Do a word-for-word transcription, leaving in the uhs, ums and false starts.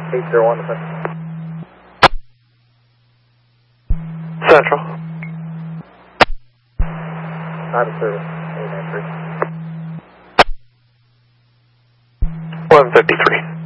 eight zero one, defense. Central. Not a service, eight nine three. one fifty-three.